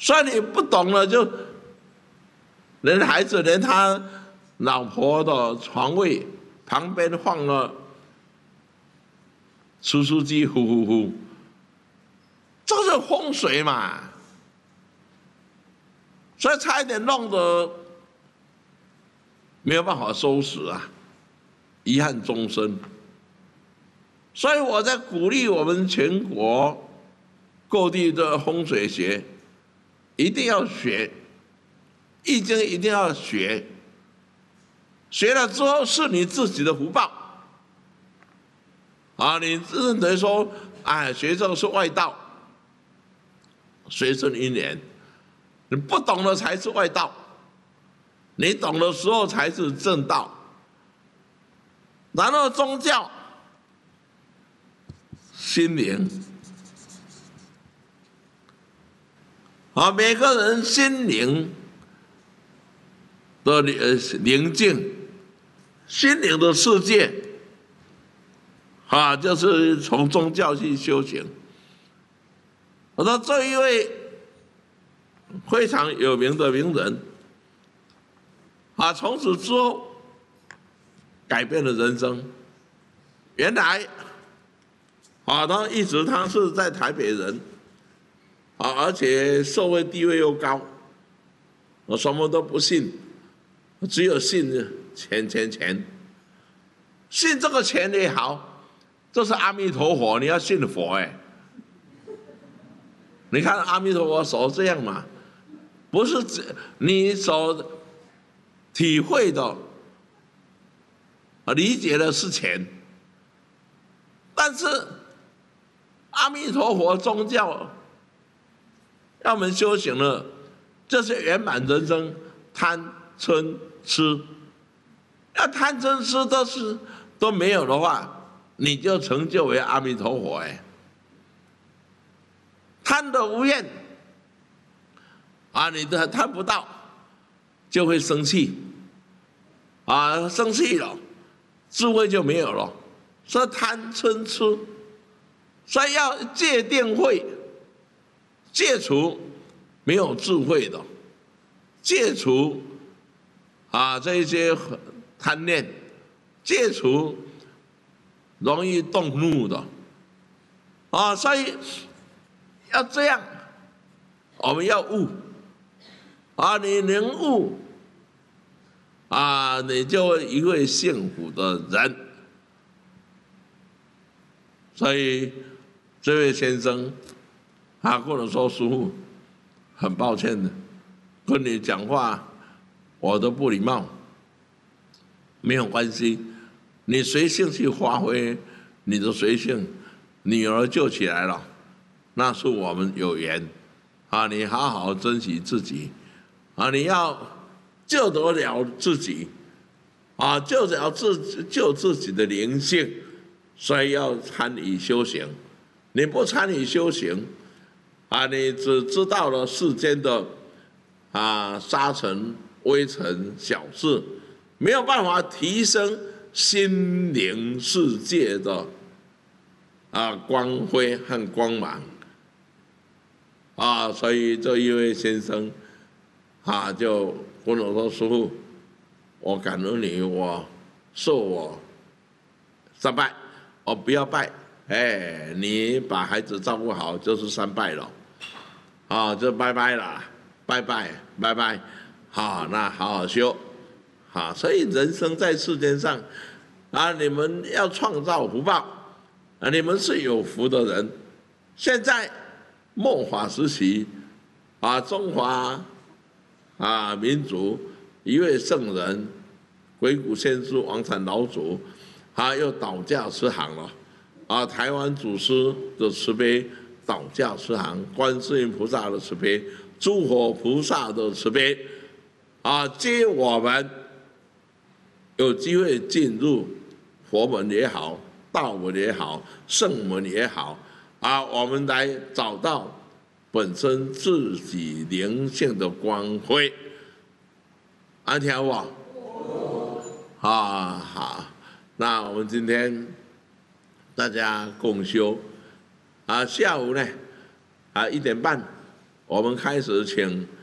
所以你不懂了，就连孩子连他老婆的床位旁边放了除湿机，呼呼呼，这是风水嘛。所以差一点弄得没有办法收拾啊，遗憾终生。所以我在鼓励我们全国各地的风水学一定要学，易经一定要学，学了之后是你自己的福报啊！你认为说，哎，学这个是外道，随顺因缘。你不懂的才是外道，你懂的时候才是正道。然后宗教、心灵，啊，每个人心灵的宁静，心灵的世界，啊，就是从宗教去修行。我说这一位非常有名的名人，啊，从此之后改变了人生。原来，啊，他是在台北人，啊，而且社会地位又高，我什么都不信，只有信钱。信这个钱也好，这是阿弥陀佛，你要信佛哎。你看阿弥陀佛手这样嘛。不是你所体会的、理解的是钱，但是阿弥陀佛宗教要我们修行了，这是圆满人生，贪嗔痴。要贪嗔痴都没有的话，你就成就为阿弥陀佛哎。贪得无厌。啊，你的贪不到，就会生气，啊，生气了，智慧就没有了。所以贪嗔痴，所以要戒定慧，戒除没有智慧的，戒除啊这一些贪念，戒除容易动怒的，啊，所以要这样，我们要悟。啊，你能悟，啊，你就一位幸福的人。所以这位先生，他跟我说：“师父，很抱歉的，跟你讲话我都不礼貌，没有关系，你随性去发挥你的随性，女儿救起来了，那是我们有缘，啊，你好好珍惜自己。”啊，你要救得了自己，啊，救自己的灵性，所以要参与修行。你不参与修行，啊，你只知道了世间的啊沙尘、微尘、小事，没有办法提升心灵世界的啊光辉和光芒。啊，所以这一位先生。啊，就跟我说：“师父，我感恩你，我受我三拜，我不要拜，哎，你把孩子照顾好就是三拜了，啊，就拜拜了，拜拜，好，那好好修，好，所以人生在世间上，啊，你们要创造福报，啊，你们是有福的人。现在末法时期，啊，中华。”啊，民族一位圣人，鬼谷先师王禅老祖，他又倒驾慈航了。啊，台湾祖师的慈悲倒驾慈航，观世音菩萨的慈悲，诸佛菩萨的慈悲，啊，接我们有机会进入佛门也好，道门也好，圣门也好，啊，我们来找到。本身自己灵性的光辉，安听好不好？好，那我们今天大家共修，啊，下午呢，啊1点半， 我们开始请